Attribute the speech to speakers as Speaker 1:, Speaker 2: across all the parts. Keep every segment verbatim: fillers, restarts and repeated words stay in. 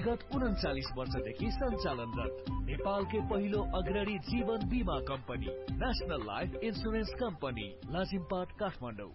Speaker 1: विगत उन्चालिस वर्षदेखि सञ्चालनरत नेपालकै पहिलो अग्रणी जीवन बीमा company national life insurance company Lazimpat Kathmandu.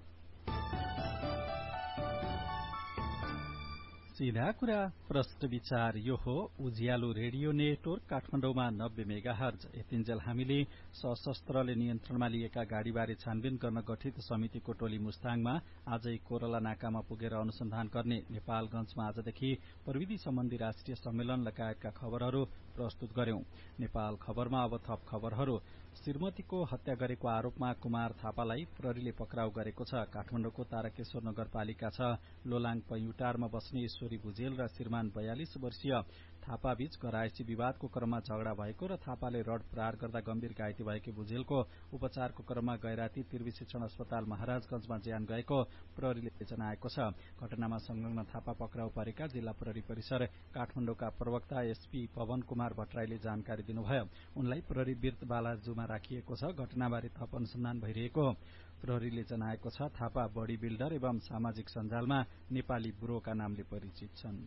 Speaker 2: सीधा कुरा प्रश्न विचार यो हो उज्यालो रेडियो नेटवर्क काठमाडौँमा नब्बे मेगा हर्ज। यतिन्जेल हामीले सशस्त्रले नियन्त्रणमा लिएका गाड़ीबारे छानबिन गर्न गठित समितिको टोली मुस्ताङमा आजै कोरला नाकामा पुगेर अनुसन्धान गर्ने, नेपालगंजमा आजदेखि प्रविधि सम्बन्धी राष्ट्रिय सम्मेलन लगायतका खबरहरू प्रस्तुत गर्यौं। नेपाल खबरमा अब थप खबरहरू। श्रीमतीको हत्या गरेको आरोपमा कुमार थापालाई प्रहरीले पक्राउ गरेको छ। काठमाडौँको तारकेश्वर नगरपालिका छ लोलाङ पैयुटारमा बस्ने ईश्वरी भुजेल र श्रीमान बयालिस वर्षीय थापा बीच घरायसी विवादको क्रममा झगडा भएको र थापाले रड प्रहार गर्दा गम्भीर घाइते भएकी भुजेलको उपचारको क्रममा गैराती त्रिवी शिक्षण अस्पताल महाराजगंजमा ज्यान गएको प्रहरीले जनाएको छ। घटनामा संलग्न थापा पक्राउ परेका जिल्ला प्रहरी परिसर काठमाडौँका प्रवक्ता एसपी पवन कुमार भट्टराईले जानकारी दिनुभयो। उनलाई प्रहरी बिर्त बालाजुमा राखिएको छ। घटनाबारे थप अनुसन्धान भइरहेको प्रहरीले जनाएको छ। थापा बडी बिल्डर एवं सामाजिक सञ्जालमा नेपाली ब्रोका नामले परिचित छन्।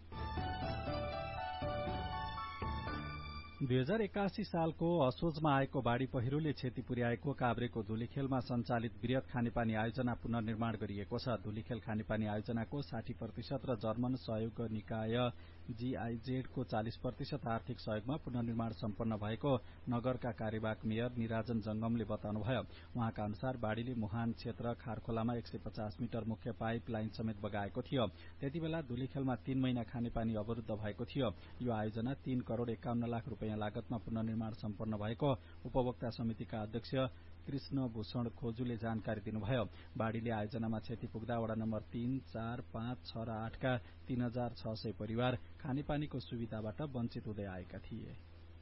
Speaker 2: दुई हजार एकासी सालको असोजमा आएको बाढ़ी पहिरोले क्षति पुर्याएको काभ्रेको धुलीखेलमा सञ्चालित वृहत खानेपानी आयोजना पुनर्निर्माण गरिएको छ। धुलीखेल खानेपानी आयोजनाको साठी प्रतिशत र जर्मन सहयोग निकाय जीआईजेड को चालिस प्रतिशत आर्थिक सहयोगमा पुनर्निर्माण सम्पन्न भएको नगरका कार्यवाहक मेयर निराजन जंगमले बताउनुभयो। उहाँका अनुसार बाढ़ीले मुहान क्षेत्र खारखोलामा एक सय पचास मिटर मुख्य पाइप लाइन समेत बगाएको थियो। त्यति बेला धुलीखेलमा तीन महिना खानेपानी अवरुद्ध भएको थियो। यो आयोजना तीन करोड़ एकाउन्न लाख रूपियाँ लागतमा पुनर्निर्माण सम्पन्न भएको उपभोक्ता समितिका अध्यक्ष कृष्ण भूषण खोजुले जानकारी दिनुभयो। बाढ़ीले आयोजनामा क्षति पुग्दा वडा नम्बर तीन, चार, पाँच, छ र आठका तीन हजार छ सय परिवार खानेपानीको सुविधाबाट वञ्चित हुँदै आएका थिए।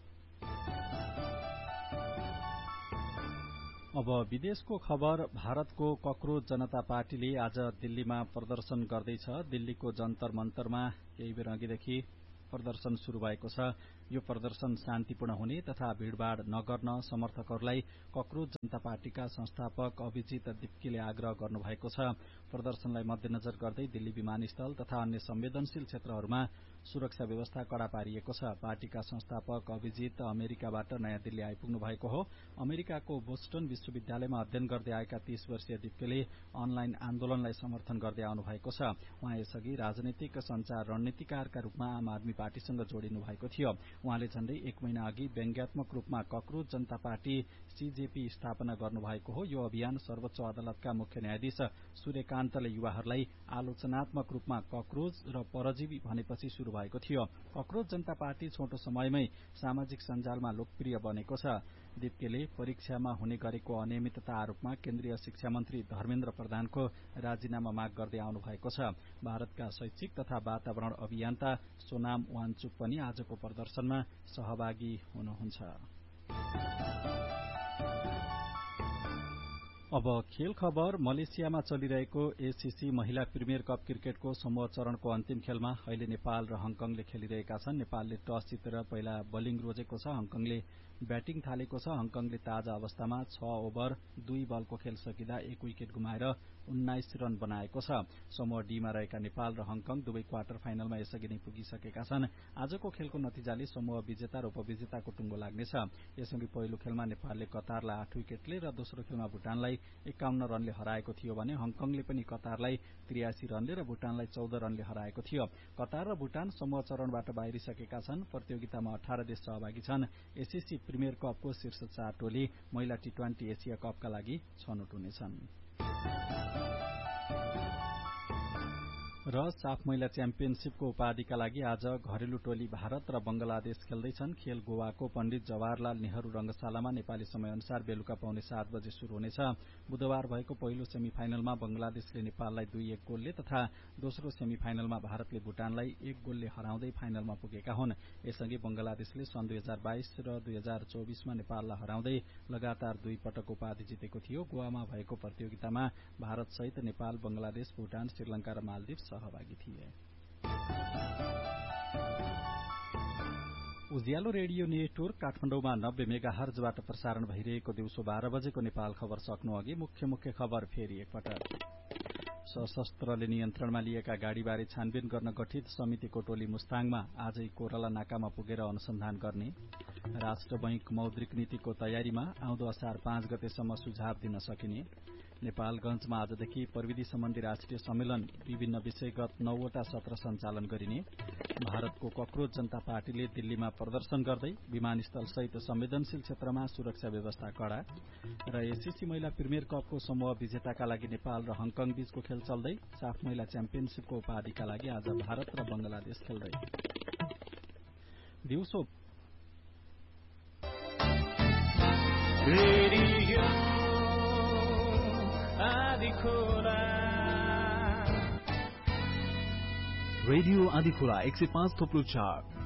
Speaker 2: अब विदेशको खबर। भारतको कक्रोच जनता पार्टीले आज दिल्लीमा प्रदर्शन गर्दैछ। दिल्लीको जन्तर मन्तरमा केही बेर अघिदेखि प्रदर्शन शुरू भएको छ। यो प्रदर्शन शान्तिपूर्ण हुने तथा भीड़भाड़ नगर्न समर्थकहरूलाई कक्रोच जनता पार्टीका संस्थापक अभिजित दिप्कीले आग्रह गर्नुभएको छ। प्रदर्शनलाई मध्यनजर गर्दै दिल्ली विमानस्थल तथा अन्य संवेदनशील क्षेत्रहरूमा सुरक्षा व्यवस्था कड़ा पारिएको छ। पार्टीका संस्थापक अभिजित अमेरिकाबाट नयाँ दिल्ली आइपुग्नु भएको हो। अमेरिकाको बोस्टन विश्वविद्यालयमा अध्ययन गर्दै आएका तीस वर्षीय दिप्कीले अनलाइन आन्दोलनलाई समर्थन गर्दै आउनु भएको छ। उहाँ यसअघि राजनैतिक संचार रणनीतिकारका रूपमा आम आदमी पार्टीसँग जोडिनु भएको थियो। उहाँले झण्डै एक महिना अघि व्यङ्ग्यात्मक रूपमा कक्रोच जनता पार्टी सीजेपी स्थापना गर्नुभएको हो। यो अभियान सर्वोच्च अदालतका मुख्य न्यायाधीश सूर्यकान्तले युवाहरूलाई आलोचनात्मक रूपमा कक्रोच र परजीवी भनेपछि शुरू भएको थियो। कक्रोच जनता पार्टी छोटो समयमै सामाजिक सञ्जालमा लोकप्रिय बनेको छ। दिप्केले परीक्षामा हुने गरेको अनियमितता आरोपमा केन्द्रीय शिक्षा मन्त्री धर्मेन्द्र प्रधानको राजीनामा माग गर्दै आउनु भएको छ। भारतका शैक्षिक तथा वातावरण अभियन्ता सोनाम वाङचुक पनि आजको प्रदर्शनमा सहभागी हुनुहुन्छ। अब खेल खबर। मलेसियामा चलिरहेको एसीसी महिला प्रिमियर कप क्रिकेटको समूह चरणको अन्तिम खेलमा अहिले नेपाल र हङकङले खेलिरहेका छन्। नेपालले टस जितेर पहिला बलिङ रोजेको छ। हङकङले ब्याटिङ थालेको छ। हङकङले ताजा अवस्थामा छ ओभर दुई बलको खेल सकिँदा एक विकेट गुमाएर उन्नाइस रन बनाएको छ। समूह डीमा रहेका नेपाल र हङकङ दुवै क्वार्टर फाइनलमा यसअघि नै पुगिसकेका छन्। आजको खेलको नतिजाले समूह विजेता र उपविजेताको टुङ्गो लाग्नेछ। यसअघि पहिलो खेलमा नेपालले कतारलाई आठ विकेटले र दोस्रो खेलमा भुटानलाई एकाउन्न रनले हराएको थियो भने हङकङले पनि कतारलाई त्रियासी रनले र भुटानलाई चौध रनले हराएको थियो। कतार र भुटान समूह चरणबाट बाहिरिसकेका छन्। प्रतियोगितामा अठार देश सहभागी छन्। एसीसी प्रिमियर कपको शीर्ष चार टोली महिला टी ट्वेन्टी एसिया कपका लागि छनौट हुनेछन्। र साफ महिला च्याम्पियनशीपको उपाधिका लागि आज घरेलु टोली भारत र बंगलादेश खेल्दैछन्। खेल गोवाको पण्डित जवाहरलाल नेहरू रंगशालामा नेपाली समय अनुसार बेलुका पाउने सात बजे शुरू हुनेछ। बुधबार भएको पहिलो सेमी फाइनलमा बंगलादेशले नेपाललाई दुई एक गोलले तथा दोस्रो सेमी फाइनलमा भारतले भुटानलाई एक गोलले हराउँदै फाइनलमा पुगेका हुन्। यसअघि बंगलादेशले सन् दुई हजार बाइस र दुई हजार चौबीसमा नेपाललाई हराउँदै लगातार दुई पटक उपाधि जितेको थियो। गोवामा भएको प्रतियोगितामा भारत सहित नेपाल, बंगलादेश, भुटान, श्रीलंका र मालदिव सहभागी थिए। उज्यालो रेडियो नेटवर्क काठमाडौँमा नब्बे मेगा हर्जबाट प्रसारण भइरहेको दिउँसो बाह्र बजेको नेपाल खबर सक्नु अघि मुख्य मुख्य खबर फेरि एकपटक। सशस्त्रले नियन्त्रणमा लिएका गाड़ीबारे छानबिन गर्न गठित समितिको टोली मुस्ताङमा आजै कोरला नाकामा पुगेर अनुसन्धान गर्ने। राष्ट्र बैंक मौद्रिक नीतिको तयारीमा आउँदो असार पाँच गतेसम्म सुझाव दिन सकिने। नेपालगंजमा आजदेखि प्रविधि सम्बन्धी राष्ट्रिय सम्मेलन विभिन्न विषयगत नौवटा सत्र सञ्चालन गरिने। भारतको कक्रोच जनता पार्टीले दिल्लीमा प्रदर्शन गर्दै विमानस्थल सहित संवेदनशील क्षेत्रमा सुरक्षा व्यवस्था कड़ा। र एससीसी महिला प्रिमियर कपको समूह विजेताका लागि नेपाल र हङकङ बीचको खेल चल्दै। साफ महिला च्याम्पियनशीपको उपाधिका लागि आज भारत र बंगलादेश खेल्दै। दिउँसो
Speaker 1: रेडियो आँधीखोला एक सय पाँच थोप्लो चार